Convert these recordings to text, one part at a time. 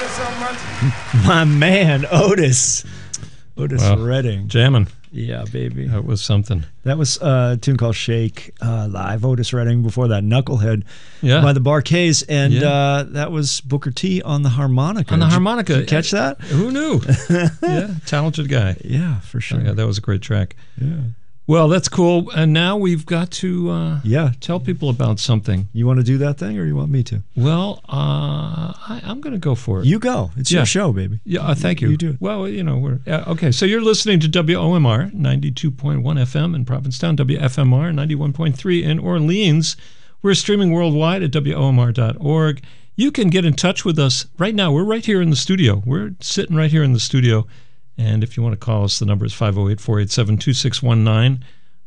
so much. My man, Otis Redding. Jamming. Yeah, baby. That was something. That was a tune called Shake, live Otis Redding. Before that, Knucklehead by the Bar-Kays. And that was Booker T on the harmonica. On the harmonica. Did you catch that? Who knew? Yeah, talented guy. Yeah, for sure. Yeah, that was a great track. Yeah. Well, that's cool. And now we've got to tell people about something. You want to do that thing or you want me to? Well, I'm going to go for it. You go. It's your show, baby. Yeah, thank you. You do it. Well, we're okay. So you're listening to WOMR 92.1 FM in Provincetown, WFMR 91.3 in Orleans. We're streaming worldwide at WOMR.org. You can get in touch with us right now. We're right here in the studio. We're sitting right here in the studio. And if you want to call us, the number is 508-487-2619.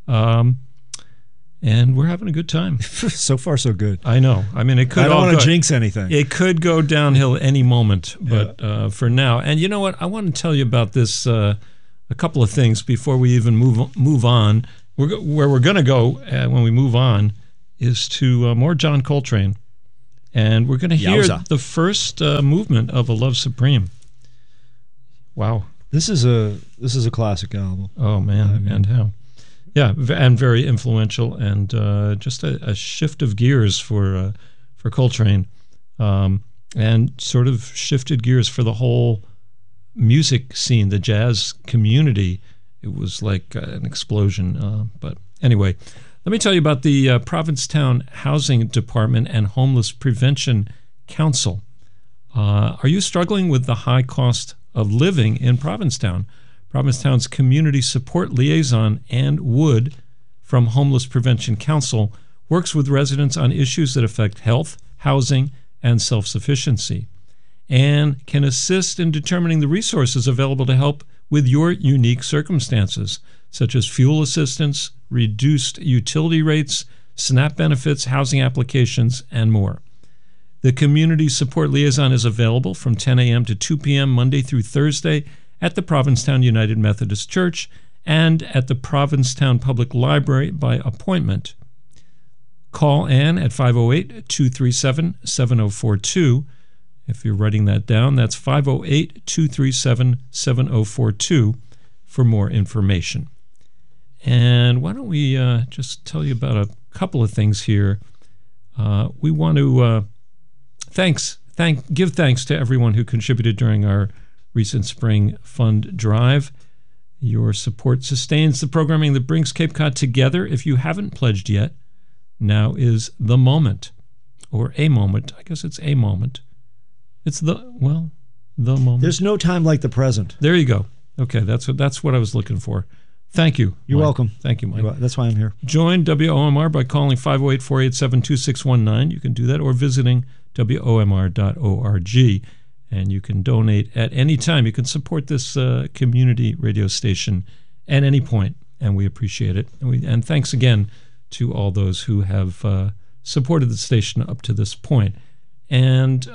And we're having a good time. So far, so good. I know. I mean, it could. I don't want to jinx anything. It could go downhill any moment, but for now. And you know what? I want to tell you about this. A couple of things before we even move on. Where we're going to go when we move on is to more John Coltrane, and we're going to hear the first movement of A Love Supreme. Wow. This is a classic album. Oh man, and how? Yeah, and very influential, and just a shift of gears for Coltrane, and sort of shifted gears for the whole music scene, the jazz community. It was like an explosion. But anyway, let me tell you about the Provincetown Housing Department and Homeless Prevention Council. Are you struggling with the high cost of living in Provincetown? Provincetown's Community Support Liaison, Ann Wood, from Homeless Prevention Council, works with residents on issues that affect health, housing, and self-sufficiency, and can assist in determining the resources available to help with your unique circumstances, such as fuel assistance, reduced utility rates, SNAP benefits, housing applications, and more. The Community Support Liaison is available from 10 a.m. to 2 p.m. Monday through Thursday at the Provincetown United Methodist Church and at the Provincetown Public Library by appointment. Call Ann at 508-237-7042. If you're writing that down, that's 508-237-7042 for more information. And why don't we just tell you about a couple of things here. We want to give thanks to everyone who contributed during our recent spring fund drive. Your support sustains the programming that brings Cape Cod together. If you haven't pledged yet, now is the moment, or a moment. I guess it's a moment. It's the moment. There's no time like the present. There you go. Okay, that's what I was looking for. Thank you. You're welcome. Thank you, Mike. That's why I'm here. Join WOMR by calling 508-487-2619. You can do that, or visiting WOMR.org. And you can donate at any time. You can support this community radio station at any point, and we appreciate it. And thanks again to all those who have supported the station up to this point. And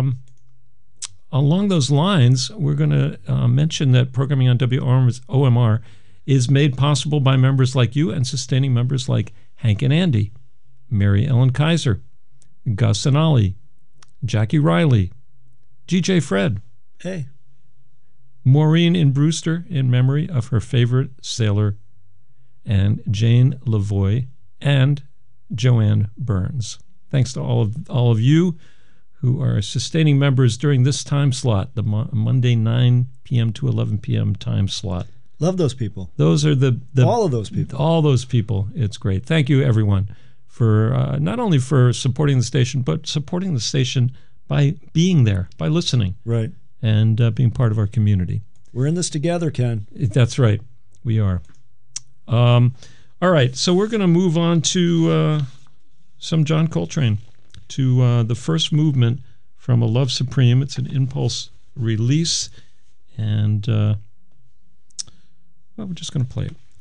along those lines, we're going to mention that programming on WOMR is made possible by members like you and sustaining members like Hank and Andy, Mary Ellen Kaiser, Gus and Ollie, Jackie Riley, DJ Fred. Hey. Maureen in Brewster in memory of her favorite sailor, and Jane Lavoie and Joanne Burns. Thanks to all of you who are sustaining members during this time slot, the Monday 9 p.m. to 11 p.m. time slot. Love those people. Those are the all of those people. All those people. It's great. Thank you, everyone, for not only for supporting the station, but supporting the station by being there, by listening, right, and being part of our community. We're in this together, Ken. That's right. We are. All right, so we're going to move on to some John Coltrane, to the first movement from A Love Supreme. It's an impulse release, and we're just going to play it.